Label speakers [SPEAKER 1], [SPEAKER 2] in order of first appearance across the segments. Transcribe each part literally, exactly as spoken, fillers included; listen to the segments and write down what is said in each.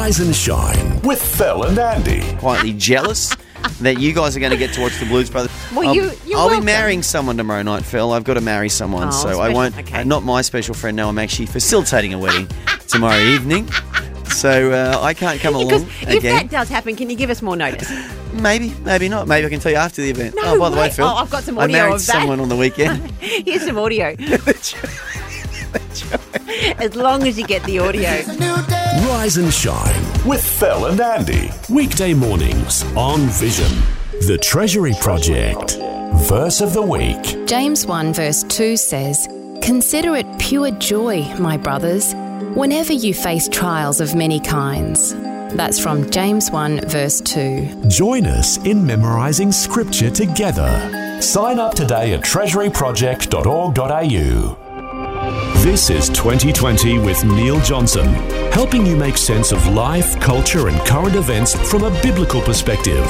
[SPEAKER 1] Rise and shine with Phil and Andy.
[SPEAKER 2] Quietly jealous that you guys are going to get to watch the Blues Brothers.
[SPEAKER 3] Well,
[SPEAKER 2] I'll,
[SPEAKER 3] you, you're
[SPEAKER 2] I'll
[SPEAKER 3] welcome.
[SPEAKER 2] be marrying someone tomorrow night, Phil. I've got to marry someone,
[SPEAKER 3] Oh,
[SPEAKER 2] so I
[SPEAKER 3] special-
[SPEAKER 2] won't.
[SPEAKER 3] okay.
[SPEAKER 2] uh, not my special friend. No, I'm actually facilitating a wedding tomorrow evening, so uh, I can't come
[SPEAKER 3] Because
[SPEAKER 2] along
[SPEAKER 3] if
[SPEAKER 2] again.
[SPEAKER 3] that does happen, can you give us more notice?
[SPEAKER 2] Maybe, maybe not. Maybe I can tell you after the event.
[SPEAKER 3] No
[SPEAKER 2] oh, by the way,
[SPEAKER 3] way.
[SPEAKER 2] Phil,
[SPEAKER 3] Oh, I've got some
[SPEAKER 2] I
[SPEAKER 3] audio
[SPEAKER 2] married
[SPEAKER 3] of that.
[SPEAKER 2] someone on the weekend.
[SPEAKER 3] Here's some audio. As long as you get the audio.
[SPEAKER 1] Rise and shine with Phil and Andy. Weekday mornings on Vision. The Treasury Project. Verse of the week.
[SPEAKER 4] James one verse two says, "Consider it pure joy, my brothers, whenever you face trials of many kinds." That's from James one verse two.
[SPEAKER 1] Join us in memorising scripture together. Sign up today at treasury project dot org dot a u. This is twenty twenty with Neil Johnson, helping you make sense of life, culture and current events from a biblical perspective.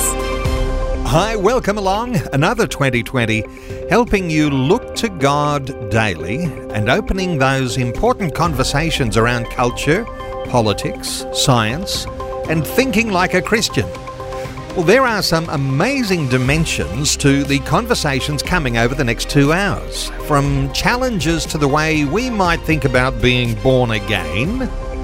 [SPEAKER 5] Hi, welcome along. Another twenty twenty, helping you look to God daily and opening those important conversations around culture, politics, science, and thinking like a Christian. Well, there are some amazing dimensions to the conversations coming over the next two hours. From challenges to the way we might think about being born again,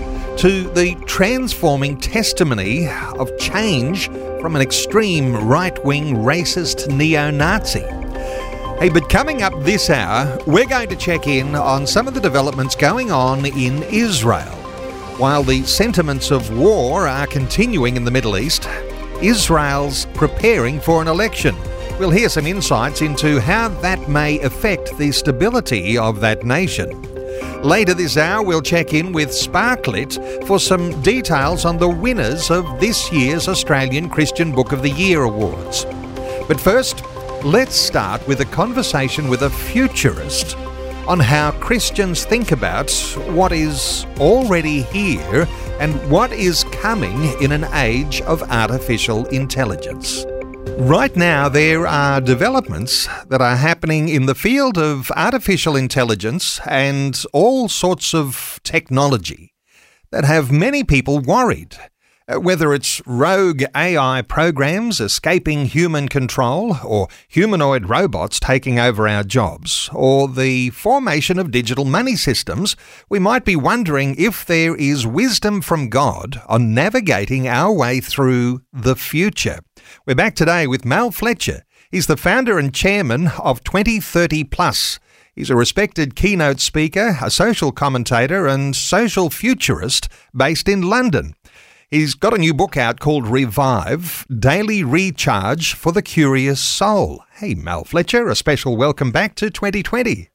[SPEAKER 5] to the transforming testimony of change from an extreme right-wing racist neo-Nazi. Hey, but coming up this hour, we're going to check in on some of the developments going on in Israel. While the sentiments of war are continuing in the Middle East, Israel's preparing for an election. We'll hear some insights into how that may affect the stability of that nation. Later this hour, we'll check in with Sparklit for some details on the winners of this year's Australian Christian Book of the Year Awards. But first, let's start with a conversation with a futurist on how Christians think about what is already here and what is coming in an age of artificial intelligence. Right now, there are developments that are happening in the field of artificial intelligence and all sorts of technology that have many people worried. Uh, Whether it's rogue A I programs escaping human control, or humanoid robots taking over our jobs, or the formation of digital money systems, we might be wondering if there is wisdom from God on navigating our way through the future. We're back today with Mal Fletcher. He's the founder and chairman of twenty thirty plus. He's a respected keynote speaker, a social commentator and social futurist based in London. He's got a new book out called Revive, Daily Recharge for the Curious Soul. Hey, Mal Fletcher, a special welcome back to twenty twenty.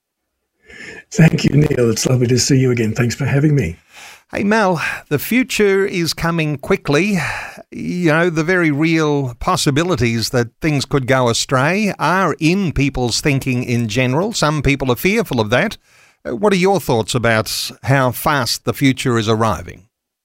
[SPEAKER 6] Thank you, Neil. It's lovely to see you again. Thanks for having me.
[SPEAKER 5] Hey, Mal, the future is coming quickly. You know, the very real possibilities that things could go astray are in people's thinking in general. Some people are fearful of that. Uh, What are your thoughts about how fast the future is arriving?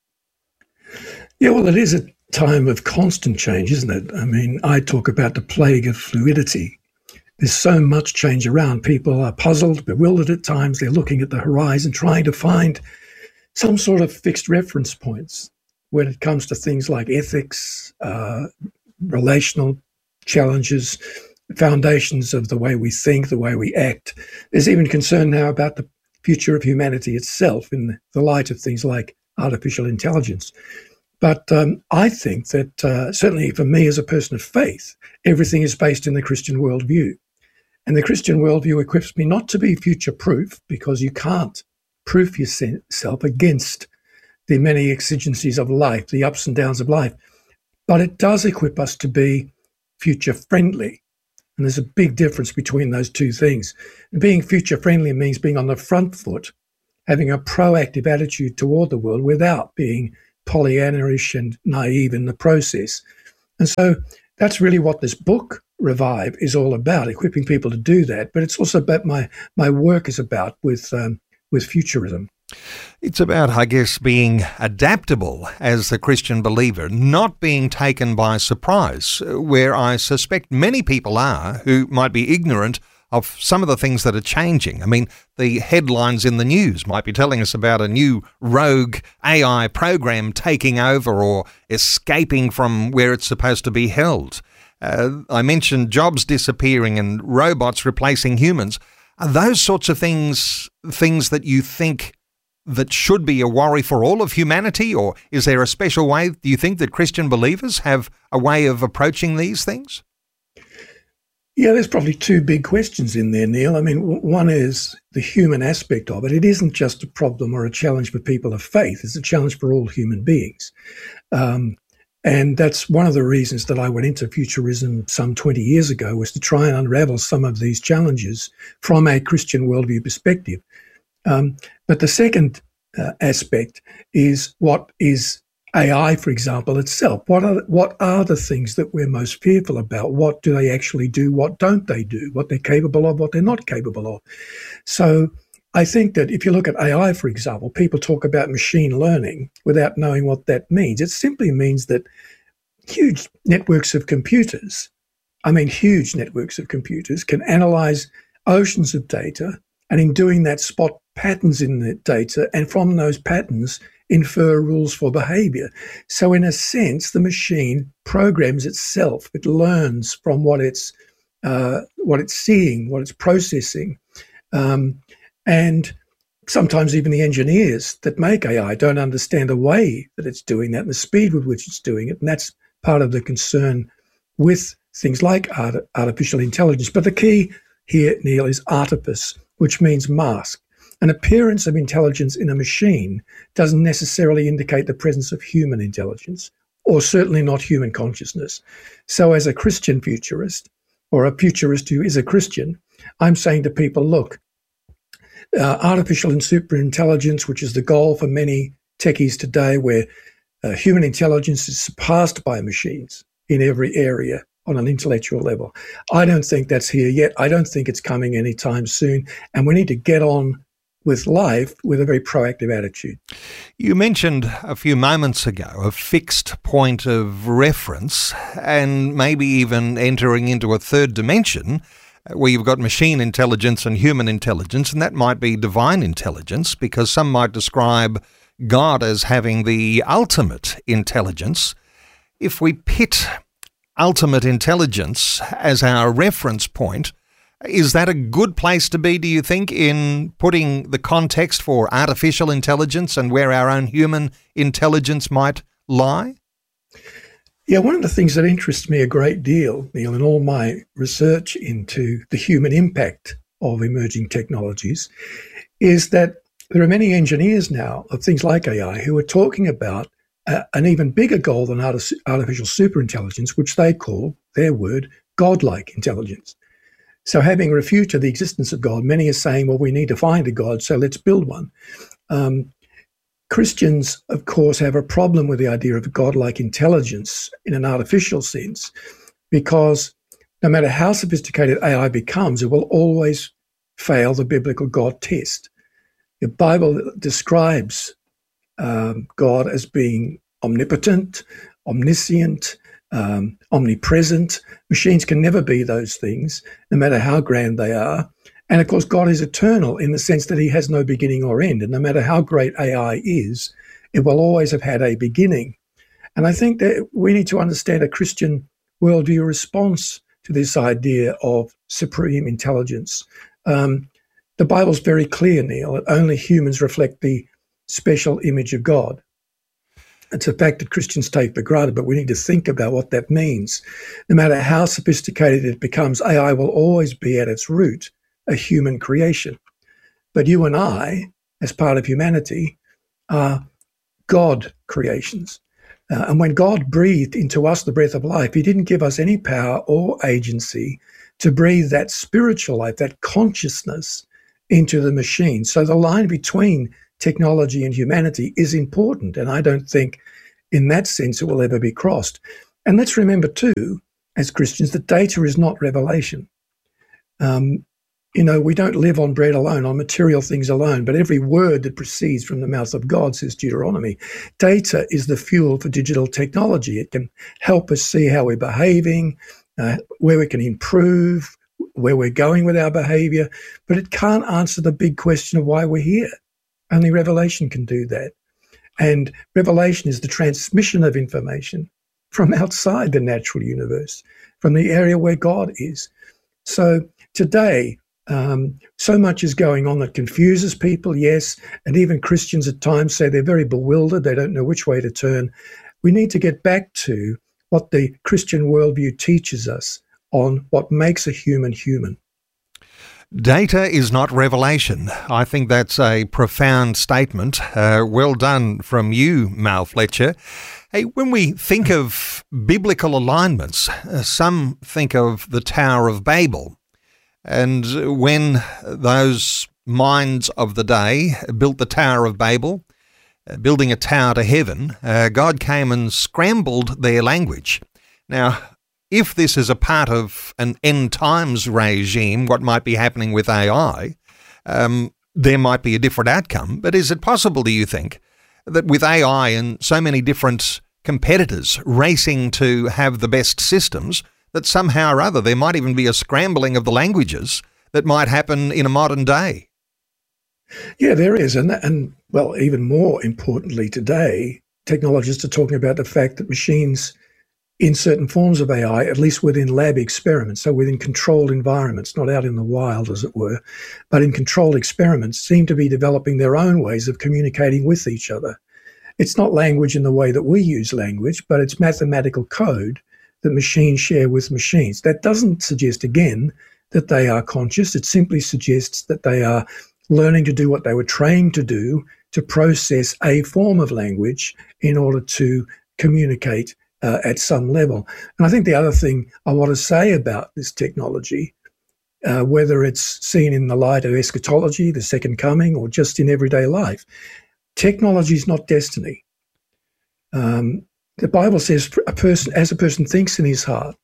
[SPEAKER 6] Yeah, well, it is a time of constant change, isn't it? I mean, I talk about the plague of fluidity. There's so much change around. People are puzzled, bewildered at times. They're looking at the horizon, trying to find some sort of fixed reference points when it comes to things like ethics, uh, relational challenges, foundations of the way we think, the way we act. There's even concern now about the future of humanity itself in the light of things like artificial intelligence. But um, I think that uh, certainly for me as a person of faith, everything is based in the Christian worldview. And the Christian worldview equips me not to be future-proof, because you can't proof yourself against the many exigencies of life, the ups and downs of life. But it does equip us to be future-friendly. And there's a big difference between those two things. And being future-friendly means being on the front foot, having a proactive attitude toward the world without being Pollyanna-ish and naive in the process. And so that's really what this book, Revive, is all about, equipping people to do that. But it's also about my my work is about with um, with futurism.
[SPEAKER 5] It's about, I guess, being adaptable as the Christian believer, not being taken by surprise, where I suspect many people are who might be ignorant of some of the things that are changing. I mean, the headlines in the news might be telling us about a new rogue A I program taking over or escaping from where it's supposed to be held. Uh, I mentioned jobs disappearing and robots replacing humans. Are those sorts of things things that you think that should be a worry for all of humanity, or is there a special way, do you think, that Christian believers have a way of approaching these things?
[SPEAKER 6] Yeah, there's probably two big questions in there, Neil. I mean, w- one is the human aspect of it. It isn't just a problem or a challenge for people of faith. It's a challenge for all human beings. Um, and that's one of the reasons that I went into futurism some twenty years ago, was to try and unravel some of these challenges from a Christian worldview perspective. Um, but the second uh, aspect is what is A I, for example, itself. What are what are the things that we're most fearful about? What do they actually do? What don't they do? What they're capable of? What they're not capable of? So I think that if you look at A I, for example, people talk about machine learning without knowing what that means. It simply means that huge networks of computers, I mean huge networks of computers, can analyze oceans of data, and in doing that spot patterns in the data, and from those patterns infer rules for behavior. So in a sense, the machine programs itself. It learns from what it's uh, what it's seeing, what it's processing. Um, and sometimes even the engineers that make A I don't understand the way that it's doing that and the speed with which it's doing it. And that's part of the concern with things like art- artificial intelligence. But the key here, Neil, is artifice, which means mask. An appearance of intelligence in a machine doesn't necessarily indicate the presence of human intelligence, or certainly not human consciousness. So as a Christian futurist, or a futurist who is a Christian, I'm saying to people, look, uh, artificial and super intelligence, which is the goal for many techies today, where uh, human intelligence is surpassed by machines in every area on an intellectual level. I don't think that's here yet. I don't think it's coming anytime soon. And we need to get on with life with a very proactive attitude.
[SPEAKER 5] You mentioned a few moments ago a fixed point of reference and maybe even entering into a third dimension where you've got machine intelligence and human intelligence, and that might be divine intelligence, because some might describe God as having the ultimate intelligence. If we pit ultimate intelligence as our reference point, is that a good place to be, do you think, in putting the context for artificial intelligence and where our own human intelligence might lie?
[SPEAKER 6] Yeah, one of the things that interests me a great deal, Neil, in all my research into the human impact of emerging technologies, is that there are many engineers now of things like A I who are talking about uh, an even bigger goal than arti- artificial superintelligence, which they call, their word, godlike intelligence. So having refuted the existence of God, many are saying, well, we need to find a God, so let's build one. Um, Christians, of course, have a problem with the idea of godlike intelligence in an artificial sense, because no matter how sophisticated A I becomes, it will always fail the biblical God test. The Bible describes um, God as being omnipotent, omniscient, um, omnipresent. Machines can never be those things, no matter how grand they are. And of course, God is eternal in the sense that he has no beginning or end. And no matter how great A I is, it will always have had a beginning. And I think that we need to understand a Christian worldview response to this idea of supreme intelligence. Um, the Bible's very clear, Neil, that only humans reflect the special image of God. It's a fact that Christians take for granted, but we need to think about what that means. No matter how sophisticated it becomes, A I will always be at its root a human creation. But you and I, as part of humanity, are God creations. Uh, and when God breathed into us the breath of life, he didn't give us any power or agency to breathe that spiritual life, that consciousness into the machine. So the line between technology and humanity is important. And I don't think in that sense it will ever be crossed. And let's remember too, as Christians, that data is not revelation. Um, You know, we don't live on bread alone, on material things alone, but every word that proceeds from the mouth of God, says Deuteronomy. Data is the fuel for digital technology. It can help us see how we're behaving, uh, where we can improve, where we're going with our behavior, but it can't answer the big question of why we're here. Only revelation can do that. And revelation is the transmission of information from outside the natural universe, from the area where God is. So today, um, so much is going on that confuses people, yes, and even Christians at times say they're very bewildered, they don't know which way to turn. We need to get back to what the Christian worldview teaches us on what makes a human human.
[SPEAKER 5] Data is not revelation. I think that's a profound statement. Uh, well done from you, Mal Fletcher. Hey, when we think of biblical alignments, uh, some think of the Tower of Babel. And when those minds of the day built the Tower of Babel, uh, building a tower to heaven, uh, God came and scrambled their language. Now, if this is a part of an end times regime, what might be happening with A I, um, there might be a different outcome. But is it possible, do you think, that with A I and so many different competitors racing to have the best systems, that somehow or other there might even be a scrambling of the languages that might happen in a modern day?
[SPEAKER 6] Yeah, there is. And, and well, even more importantly today, technologists are talking about the fact that machines in certain forms of A I, at least within lab experiments, so within controlled environments, not out in the wild, as it were, but in controlled experiments, seem to be developing their own ways of communicating with each other. It's not language in the way that we use language, but it's mathematical code that machines share with machines. That doesn't suggest, again, that they are conscious. It simply suggests that they are learning to do what they were trained to do, to process a form of language in order to communicate Uh, at some level. And I think the other thing I want to say about this technology, uh, whether it's seen in the light of eschatology, the second coming, or just in everyday life, technology is not destiny. Um, the Bible says a person, as a person thinks in his heart,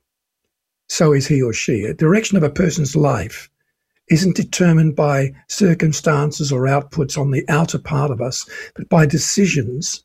[SPEAKER 6] so is he or she. A direction of a person's life isn't determined by circumstances or outputs on the outer part of us, but by decisions,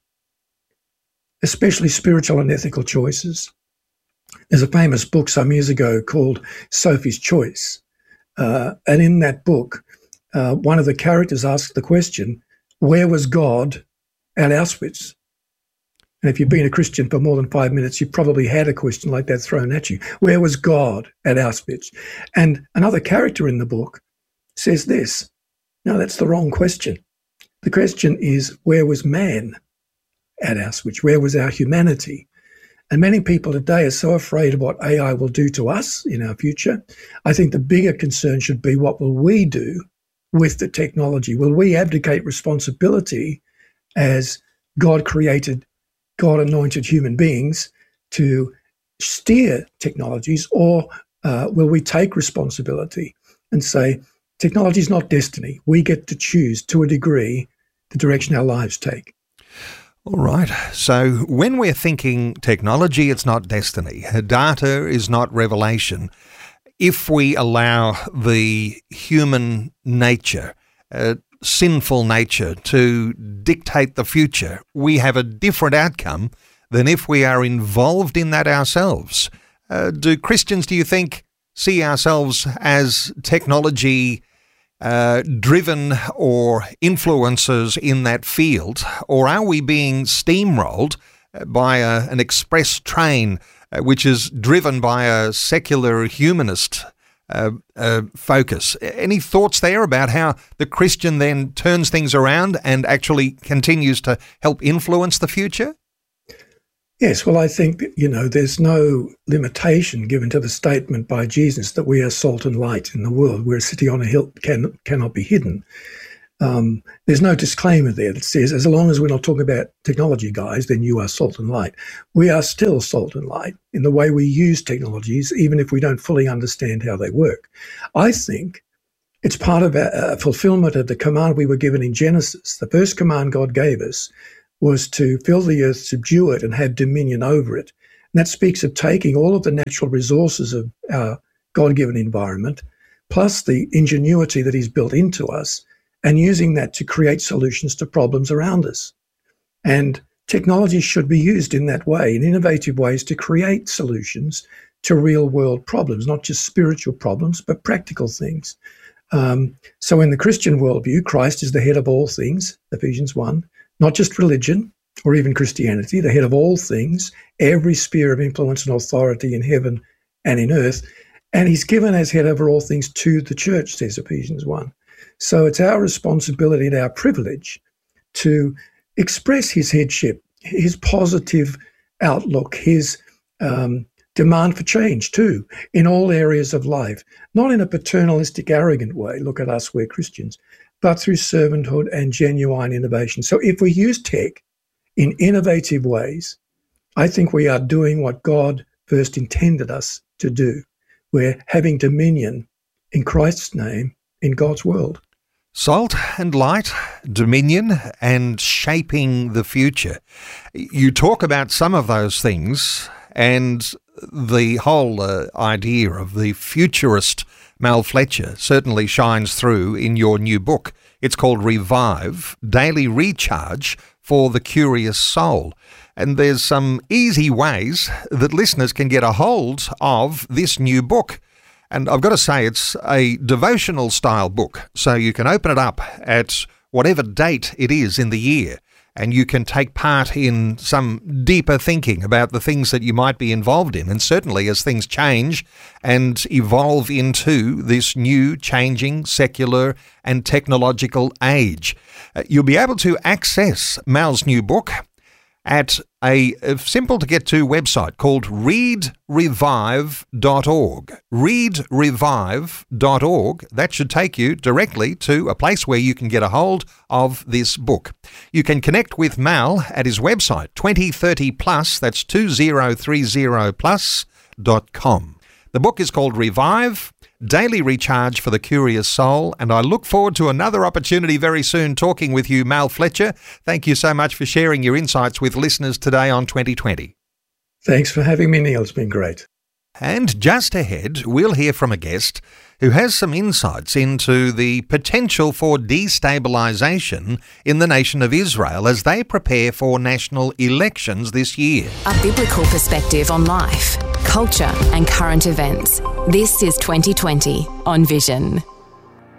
[SPEAKER 6] especially spiritual and ethical choices. There's a famous book some years ago called Sophie's Choice. Uh, and in that book, uh, one of the characters asked the question, where was God at Auschwitz? And if you've been a Christian for more than five minutes, you probably had a question like that thrown at you. Where was God at Auschwitz? And another character in the book says this. No, that's the wrong question. The question is, where was man at Auschwitz? Where was our humanity? And many people today are so afraid of what A I will do to us in our future. I think the bigger concern should be, what will we do with the technology? Will we abdicate responsibility as God-created, God-anointed human beings to steer technologies, or uh, will we take responsibility and say, technology is not destiny. We get to choose, to a degree, the direction our lives take.
[SPEAKER 5] All right. So when we're thinking technology, it's not destiny. Data is not revelation. If we allow the human nature, uh, sinful nature, to dictate the future, we have a different outcome than if we are involved in that ourselves. Uh, do Christians, do you think, see ourselves as technology Uh, driven or influencers in that field, or are we being steamrolled by a, an express train uh, which is driven by a secular humanist uh, uh, focus? Any thoughts there about how the Christian then turns things around and actually continues to help influence the future?
[SPEAKER 6] Yes, well, I think, you know, there's no limitation given to the statement by Jesus that we are salt and light in the world. We're a city on a hill can, cannot be hidden. Um, there's no disclaimer there that says, as long as we're not talking about technology, guys, then you are salt and light. We are still salt and light in the way we use technologies, even if we don't fully understand how they work. I think it's part of a, a fulfillment of the command we were given in Genesis. The first command God gave us was to fill the earth, subdue it, and have dominion over it. And that speaks of taking all of the natural resources of our God-given environment, plus the ingenuity that He's built into us, and using that to create solutions to problems around us. And technology should be used in that way, in innovative ways to create solutions to real world problems, not just spiritual problems, but practical things. Um, so in the Christian worldview, Christ is the head of all things, Ephesians one, not just religion or even Christianity, the head of all things, every sphere of influence and authority in heaven and in earth. And he's given as head over all things to the church, says Ephesians one. So it's our responsibility and our privilege to express his headship, his positive outlook, his um, demand for change too, in all areas of life, not in a paternalistic, arrogant way, look at us, we're Christians, but through servanthood and genuine innovation. So if we use tech in innovative ways, I think we are doing what God first intended us to do. We're having dominion in Christ's name in God's world.
[SPEAKER 5] Salt and light, dominion, and shaping the future. You talk about some of those things, and the whole uh, idea of the futurist Mal Fletcher certainly shines through in your new book. It's called Revive, Daily Recharge for the Curious Soul. And there's some easy ways that listeners can get a hold of this new book. And I've got to say, it's a devotional style book, so you can open it up at whatever date it is in the year, and you can take part in some deeper thinking about the things that you might be involved in. And certainly as things change and evolve into this new, changing, secular and technological age, uh, you'll be able to access Mal's new book at a, a simple-to-get-to website called read revive dot org. read revive dot org. That should take you directly to a place where you can get a hold of this book. You can connect with Mal at his website, twenty thirty plus, that's two thousand thirty plus dot com. The book is called Revive, Daily Recharge for the Curious Soul, and I look forward to another opportunity very soon talking with you, Mal Fletcher. Thank you so much for sharing your insights with listeners today on twenty twenty.
[SPEAKER 6] Thanks for having me, Neil. It's been great.
[SPEAKER 5] And just ahead, we'll hear from a guest who has some insights into the potential for destabilisation in the nation of Israel as they prepare for national elections this year.
[SPEAKER 4] A biblical perspective on life, culture and current events. This is twenty twenty on Vision.